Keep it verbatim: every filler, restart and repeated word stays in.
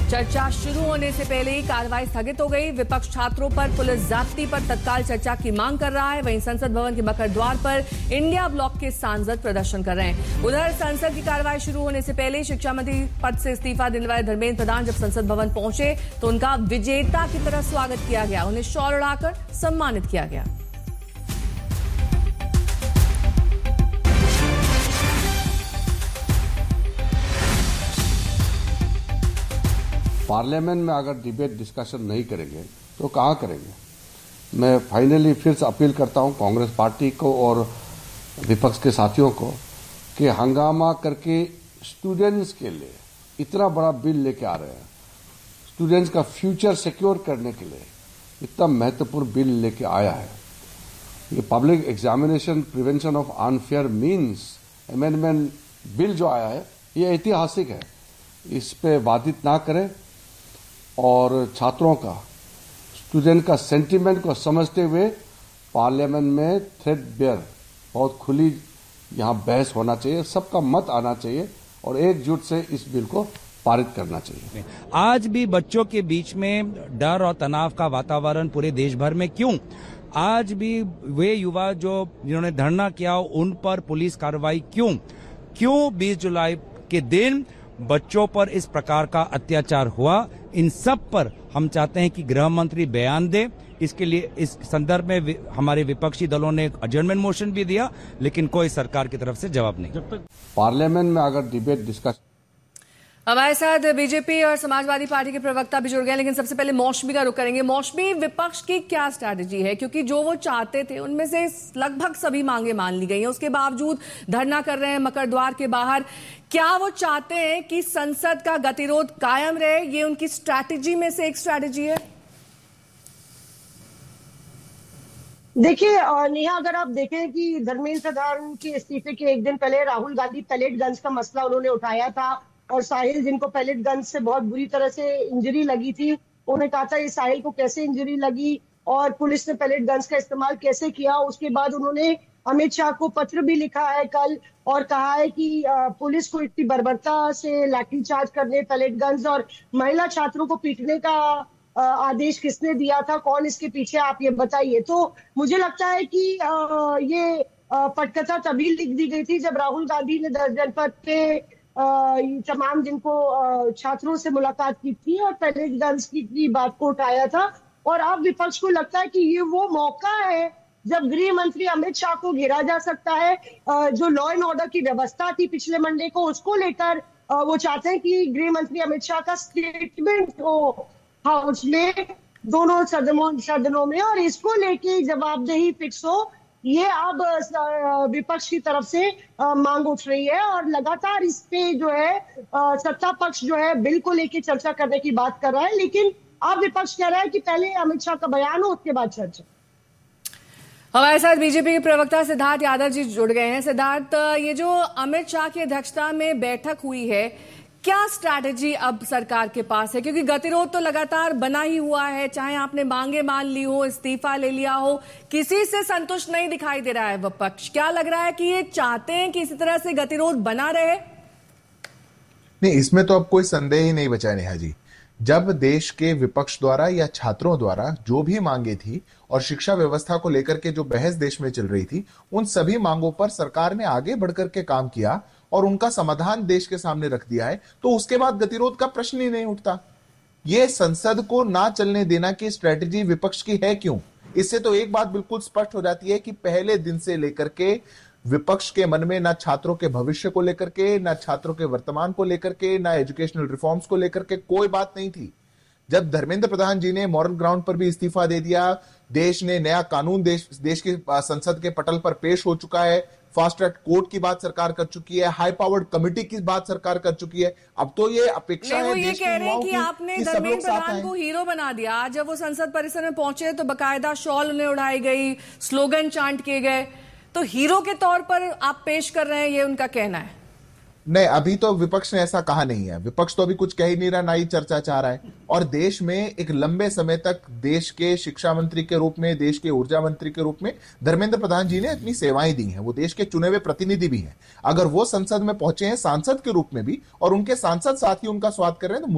चर्चा शुरू होने से पहले ही कार्रवाई स्थगित हो गई। विपक्ष छात्रों पर पुलिस ज्यादती पर तत्काल चर्चा की मांग कर रहा है। वहीं संसद भवन के मकर द्वार पर इंडिया ब्लॉक के सांसद प्रदर्शन कर रहे हैं। उधर संसद की कार्रवाई शुरू होने से पहले शिक्षा मंत्री पद से इस्तीफा देने वाले धर्मेंद्र प्रधान जब संसद भवन पहुंचे तो उनका विजेता की तरह स्वागत किया गया। उन्हें शॉल उड़ाकर सम्मानित किया गया। पार्लियामेंट में अगर डिबेट डिस्कशन नहीं करेंगे तो कहाँ करेंगे। मैं फाइनली फिर से अपील करता हूँ कांग्रेस पार्टी को और विपक्ष के साथियों को कि हंगामा करके स्टूडेंट्स के लिए इतना बड़ा बिल लेके आ रहे हैं, स्टूडेंट्स का फ्यूचर सिक्योर करने के लिए इतना महत्वपूर्ण बिल लेके आया है। ये public examination prevention of unfair means amendment bill जो आया है ये ऐतिहासिक है। इस पे वादित ना करें और छात्रों का, स्टूडेंट का सेंटीमेंट को समझते हुए पार्लियामेंट में थ्रेडबेयर बहुत खुली यहां बहस होना चाहिए, सबका मत आना चाहिए और एकजुट से इस बिल को पारित करना चाहिए। आज भी बच्चों के बीच में डर और तनाव का वातावरण पूरे देश भर में क्यों? आज भी वे युवा जो जिन्होंने धरना किया उन पर पुलिस कार्रवाई क्यों? क्यों बीस जुलाई के दिन बच्चों पर इस प्रकार का अत्याचार हुआ? इन सब पर हम चाहते हैं कि गृह मंत्री बयान दे। इसके लिए इस संदर्भ में हमारे विपक्षी दलों ने एक अजर्नमेंट मोशन भी दिया, लेकिन कोई सरकार की तरफ से जवाब नहीं। जब तक पार्लियामेंट में अगर डिबेट डिस्कस हमारे साथ बीजेपी और समाजवादी पार्टी के प्रवक्ता भी जुड़ गए, लेकिन सबसे पहले मौसमी का रुख करेंगे। मौसमी, विपक्ष की क्या स्ट्रैटेजी है? क्योंकि जो वो चाहते थे उनमें से लगभग सभी मांगे मान ली गई हैं, उसके बावजूद धरना कर रहे हैं मकर द्वार के बाहर। क्या वो चाहते हैं कि संसद का गतिरोध कायम रहे? ये उनकी स्ट्रैटेजी में से एक स्ट्रैटेजी है। देखिए नेहा, अगर आप देखें कि धर्मेंद्र प्रधान के इस्तीफे के एक दिन पहले राहुल गांधी पैलेट गन्स का मसला उन्होंने उठाया था और साहिल, जिनको पैलेट गन से बहुत बुरी तरह से इंजरी लगी थी, उन्होंने कहा था ये साहिल को कैसे इंजरी लगी और पुलिस ने पैलेट गन्स का इस्तेमाल कैसे किया। उसके बाद उन्होंने अमित शाह को पत्र भी लिखा है कल और कहा है कि पुलिस को इतनी बर्बरता से लाठीचार्ज करने, पैलेट गन्स और महिला छात्रों को पीटने का आदेश किसने दिया था, कौन इसके पीछे, आप ये बताइए। तो मुझे लगता है कि ये पटकथा तभी लिख दी गई थी जब राहुल गांधी ने दस जनपद पे तमाम जिनको छात्रों से मुलाकात की थी और पैलेट गन्स की, की बात को उठाया था। और अब विपक्ष को लगता है कि ये वो मौका है जब गृह मंत्री अमित शाह को घेरा जा सकता है। जो लॉ एंड ऑर्डर की व्यवस्था थी पिछले मंडे को, उसको लेकर वो चाहते हैं कि गृह मंत्री अमित शाह का स्टेटमेंट हो हाउस में, दोनों सदनों सदनों में, और इसको लेके जवाबदेही फिक्स हो। ये अब विपक्ष की तरफ से मांग उठ रही है और लगातार इस पे जो है सत्ता पक्ष जो है बिल को लेके चर्चा करने की बात कर रहा है, लेकिन अब विपक्ष कह रहा है कि पहले अमित शाह का बयान हो, उसके बाद चर्चा। हमारे साथ बीजेपी के प्रवक्ता सिद्धार्थ यादव जी जुड़ गए हैं। सिद्धार्थ, ये जो अमित शाह की अध्यक्षता में बैठक हुई है, क्या स्ट्रैटेजी अब सरकार के पास है? क्योंकि गतिरोध तो लगातार बना ही हुआ है, चाहे आपने मांगे मान ली हो, इस्तीफा ले लिया हो, किसी से संतुष्ट नहीं दिखाई दे रहा है विपक्ष। क्या लग रहा है कि ये चाहते हैं कि इसी तरह से गतिरोध बना रहे? नहीं, इसमें तो अब कोई संदेह ही नहीं बचा नेहा जी। जब देश के विपक्ष द्वारा या छात्रों द्वारा जो भी मांगे थी और शिक्षा व्यवस्था को लेकर के जो बहस देश में चल रही थी, उन सभी मांगों पर सरकार ने आगे बढ़कर के काम किया और उनका समाधान देश के सामने रख दिया है, तो उसके बाद गतिरोध का प्रश्न ही नहीं उठता। यह संसद को ना चलने देना की स्ट्रेटेजी विपक्ष की है क्यों? इससे तो एक बात बिल्कुल स्पष्ट हो जाती है कि पहले दिन से लेकर के विपक्ष के मन में ना छात्रों के भविष्य को लेकर के, ना छात्रों के वर्तमान को लेकर के, ना एजुकेशनल रिफॉर्म्स को लेकर के कोई बात नहीं थी। जब धर्मेंद्र प्रधान जी ने मॉरल ग्राउंड पर भी इस्तीफा दे दिया, देश ने नया कानून देश देश की संसद के पटल पर पेश हो चुका है, फास्ट ट्रैक कोर्ट की बात सरकार कर चुकी है, हाई पावर्ड कमेटी की बात सरकार कर चुकी है। अब तो ये अपेक्षा है ये कह रहे हैं कि आपने धर्मेंद्र प्रधान को हीरो बना दिया। आज जब वो संसद परिसर में पहुंचे तो बकायदा शॉल उन्हें उड़ाई गई, स्लोगन चांट किए गए, तो हीरो के तौर पर आप पेश कर रहे हैं, ये उनका कहना है। नहीं, अभी तो विपक्ष ने ऐसा कहा नहीं है। विपक्ष तो अभी कुछ कह ही नहीं रहा, ना ही चर्चा चाह रहा है। और देश में एक लंबे समय तक देश के शिक्षा मंत्री के रूप में, देश के ऊर्जा मंत्री के रूप में धर्मेंद्र प्रधान जी ने अपनी सेवाएं दी हैं। वो देश के चुने हुए प्रतिनिधि भी हैं। अगर वो संसद में पहुंचे हैं सांसद के रूप में भी और उनके सांसद साथी उनका स्वागत कर रहे हैं तो